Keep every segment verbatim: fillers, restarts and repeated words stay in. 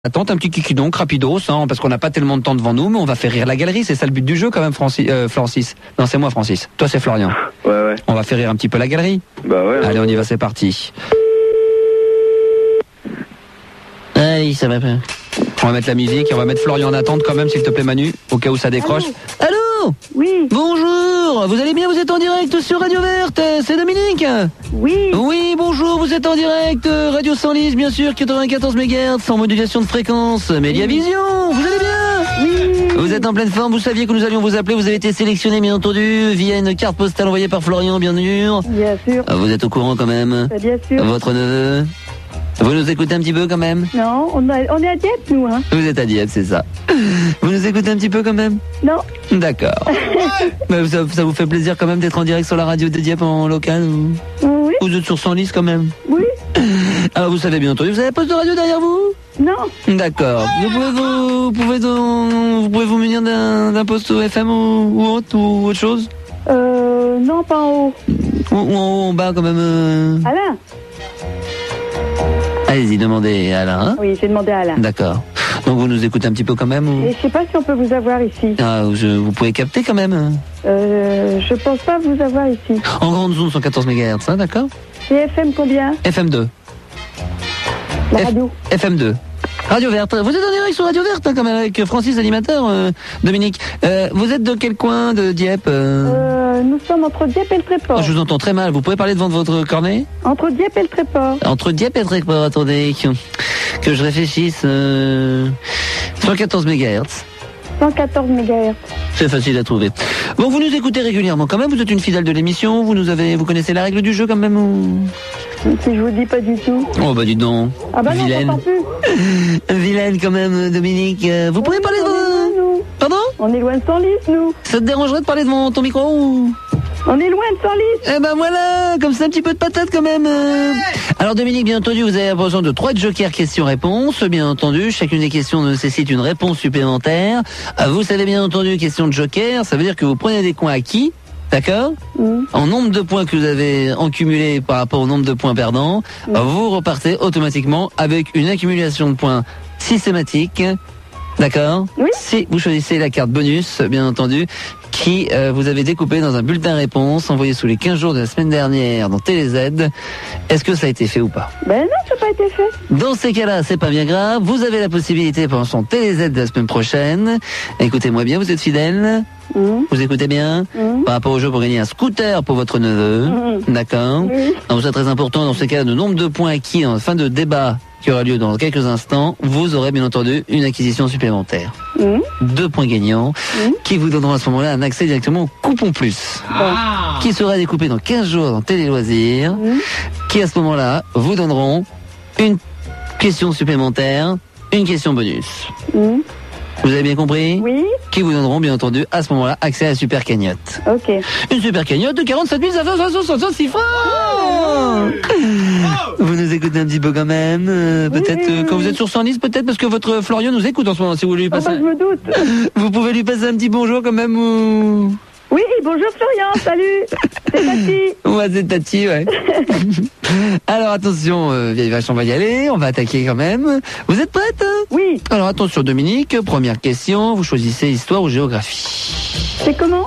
Attends, un petit kiki donc, rapidos, hein, parce qu'on n'a pas tellement de temps devant nous, mais on va faire rire la galerie, c'est ça le but du jeu quand même, Francis, euh, Francis. Non, c'est moi, Francis. Toi, c'est Florian. Ouais, ouais. On va faire rire un petit peu la galerie. Bah ouais. Allez, on y va, c'est parti. Allez, ça va pas. On va mettre la musique et on va mettre Florian en attente quand même, s'il te plaît, Manu, au cas où ça décroche. Allô, Allô Oui. Bonjour, vous allez bien, vous êtes en direct sur Radio Verte, c'est Dominique. Oui. Oui, bonjour, vous êtes en direct, Radio Senlis, bien sûr, quatre-vingt-quatorze mégahertz, sans modulation de fréquence, Médiavision, vous allez bien? Oui. Vous êtes en pleine forme, vous saviez que nous allions vous appeler, vous avez été sélectionné, bien entendu, via une carte postale envoyée par Florian, bien sûr. Bien sûr. Vous êtes au courant quand même? Bien sûr. Votre neveu? Vous nous écoutez un petit peu quand même? Non, on, a, on est à Dieppe, nous, hein. Vous êtes à Dieppe, c'est ça. Vous nous écoutez un petit peu quand même? Non. D'accord. Mais ça, ça vous fait plaisir quand même d'être en direct sur la radio de Dieppe en local ou... Oui. Vous êtes sur Senlis quand même? Oui. Alors vous savez bien entendu, vous avez un poste de radio derrière vous? Non. D'accord. Vous pouvez vous, vous pouvez vous, vous pouvez vous munir d'un, d'un poste F M ou, ou autre ou autre chose? Euh, non, pas en haut. Ou, ou en haut, en bas quand même euh... Alain? Allez-y, demandez à Alain. Hein? Oui, j'ai demandé à Alain. D'accord. Donc vous nous écoutez un petit peu quand même ou... Et je sais pas si on peut vous avoir ici. Ah, je, vous pouvez capter quand même. Euh, je pense pas vous avoir ici. En grande zone, cent quatorze mégahertz, hein, d'accord? Et F M combien? F M deux. La F- radio. F M deux. Radio Verte. Vous êtes en direct sur Radio Verte, hein, quand même, avec Francis, animateur, euh, Dominique. Euh, vous êtes de quel coin de Dieppe euh... Euh, nous sommes entre Dieppe et le Tréport. Oh, je vous entends très mal. Vous pouvez parler devant votre cornet? Entre Dieppe et le Tréport. Entre Dieppe et le Tréport, attendez, que, que je réfléchisse. Euh... cent quatorze mégahertz. cent quatorze mégahertz. C'est facile à trouver. Bon, vous nous écoutez régulièrement quand même, vous êtes une fidèle de l'émission, vous nous avez, vous connaissez la règle du jeu quand même ou... Si je vous dis pas du tout. Oh bah dites donc. Ah bah non, Vilaine. j'entends plus. Vilaine quand même, Dominique. Euh, Vous pouvez Oui, parler on est loin, de... nous. Pardon? On est loin de Senlis, nous. Ça te dérangerait de parler devant ton micro ou... On est loin de Senlis. Eh ben voilà, comme ça un petit peu de patate quand même. euh. Alors Dominique, bien entendu, vous avez besoin de trois jokers questions-réponses. Bien entendu, chacune des questions nécessite une réponse supplémentaire. Euh, Vous savez bien entendu, question de joker, ça veut dire que vous prenez des coins acquis. D'accord? Mmh. En nombre de points que vous avez en cumulé par rapport au nombre de points perdants, Mmh. vous repartez automatiquement avec une accumulation de points systématique. D'accord? Oui. Si vous choisissez la carte bonus, bien entendu, qui euh, vous avez découpé dans un bulletin réponse envoyé sous les quinze jours de la semaine dernière dans TéléZ. Est-ce que ça a été fait ou pas? Ben non, ça n'a pas été fait. Dans ces cas-là, c'est pas bien grave. Vous avez la possibilité pendant son TéléZ de la semaine prochaine. Écoutez-moi bien, vous êtes fidèles? Mmh. Vous écoutez bien? Mmh. Par rapport au jeu pour gagner un scooter pour votre neveu. Mmh. D'accord? Oui. Donc c'est très important dans ces cas, le nombre de points acquis en fin de débat qui aura lieu dans quelques instants, vous aurez bien entendu une acquisition supplémentaire. Mmh. Deux points gagnants Mmh. qui vous donneront à ce moment-là un accès directement au coupon plus. Ah. Qui sera découpé dans quinze jours dans Télé Loisirs, Mmh. qui à ce moment-là vous donneront une question supplémentaire, une question bonus. Mmh. Vous avez bien compris? Oui. Qui vous donneront bien entendu à ce moment-là accès à la super cagnotte. Ok. Une super cagnotte de quarante-sept mille cinq cent soixante-six francs. Vous nous écoutez un petit peu quand même, euh, Oui, peut-être oui, euh, oui, quand oui. vous êtes sur Senlis, peut-être parce que votre Florian nous écoute en ce moment. Si vous voulez lui Oh passer, bah, je me doute. vous pouvez lui passer un petit bonjour quand même ou... Oui, bonjour Florian, salut. C'est Tati. Ouais, c'est Tati, ouais. Alors attention, euh, vieille vache, on va y aller, on va attaquer quand même. Vous êtes prête? Oui. Alors attention Dominique, première question, vous choisissez histoire ou géographie? C'est comment?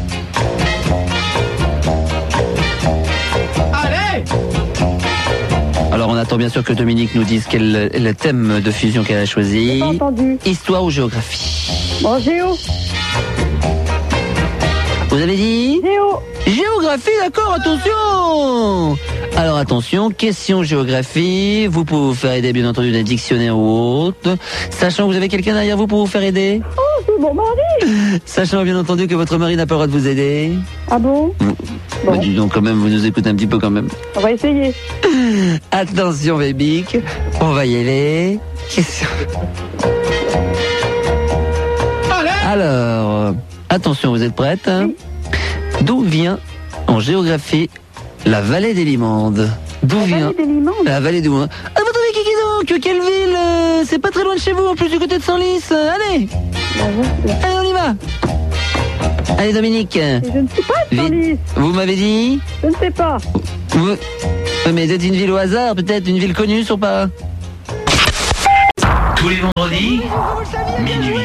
Alors on attend bien sûr que Dominique nous dise quel est le thème de fusion qu'elle a choisi. J'ai pas entendu. Histoire ou géographie? Bon, Géo. Vous avez dit? Géo. Géographie, d'accord, attention. Alors attention, question géographie, vous pouvez vous faire aider bien entendu d'un dictionnaire ou autre, sachant que vous avez quelqu'un derrière vous pour vous faire aider, Oh, c'est mon mari. sachant bien entendu que votre mari n'a pas le droit de vous aider. Ah bon? Bah, Bon, dis donc quand même, vous nous écoutez un petit peu quand même. on va essayer. Attention Bébic, on va y aller. Question. Alors, euh, attention, vous êtes prête? Oui. D'où vient, en géographie, la vallée des Limandes? D'où La vient vallée des Limandes. la vallée des Limandes? Ah, vous trouvez qui donc? Quelle ville? euh, C'est pas très loin de chez vous, en plus du côté de Senlis. Euh, Allez, Bah, ouais. allez, on y va. Allez Dominique, Et je ne sais pas, vite. Senlis. Vous m'avez dit? Je ne sais pas. Vous... Oui, mais c'est une ville au hasard, peut-être une ville connue sur pas? Tous les vendredis, minuit.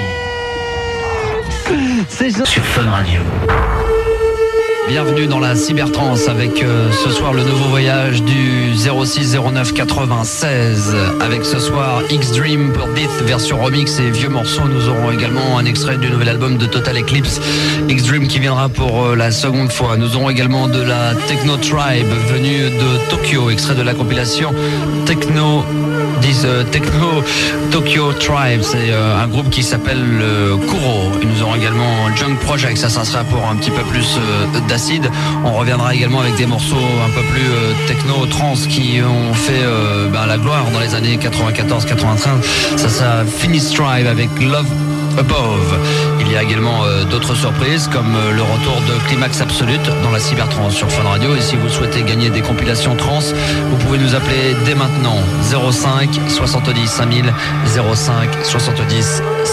C'est sur Fun Radio. Bienvenue dans la Cybertrance avec euh, ce soir le nouveau voyage du zéro six zéro neuf quatre-vingt-seize. Avec ce soir X-Dream pour Death version remix et vieux morceaux. Nous aurons également un extrait du nouvel album de Total Eclipse, X-Dream, qui viendra pour euh, la seconde fois. Nous aurons également de la Techno Tribe venue de Tokyo, extrait de la compilation Techno This, euh, Techno Tokyo Tribe. C'est euh, un groupe qui s'appelle euh, Kuro. Et nous aurons également Junk Project, ça, ça sera pour un petit peu plus euh, d'acide. On reviendra également avec des morceaux un peu plus euh, techno, trans, qui ont fait euh, ben, la gloire dans les années quatre-vingt-quatorze quatre-vingt-treize. Ça, ça Finish Tribe avec Love Above. Il y a également euh, d'autres surprises comme euh, le retour de Climax Absolute dans la Cybertrance sur Fun Radio. Et si vous souhaitez gagner des compilations trans, vous pouvez nous appeler dès maintenant zéro cinq soixante-dix cinq mille zéro cinq soixante-dix